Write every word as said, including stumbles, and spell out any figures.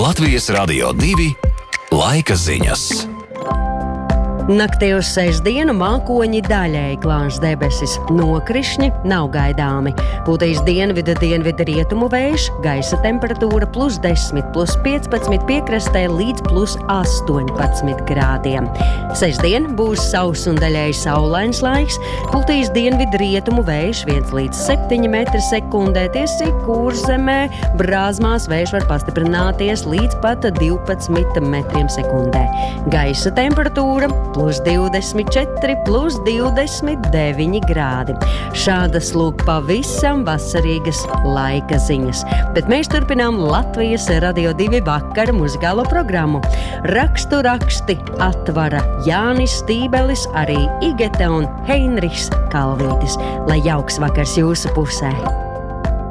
Latvijas Radio divi laika ziņas. Naktī uz sestdienu mākoņi daļēji klāns debesis, nokrišņi nav gaidāmi. Pūtīs dienvidu dienvidu rietumu vējš, gaisa temperatūra plus desmit, plus piecpadsmit piekrastē līdz plus astoņpadsmit grādiem. Sestdien būs sauss un daļēji saulains laiks, pūtīs dienvidu rietumu vējš viens līdz septiņi metri sekundē, tiesi Kurzemē, Brāzmās vējš var pastiprināties līdz pat divpadsmit metriem sekundē. Gaisa temperatūra plus divdesmit četri, plus divdesmit deviņi grādi. Šādas lūk pavisam vasarīgas laika ziņas. Bet mēs turpinām Latvijas Radio divi vakara muzikālo programmu. Rakstu raksti atvara Jānis Stībelis, arī Igete un Heinrichs Kalvītis. Lai jauks vakars jūsu pusē!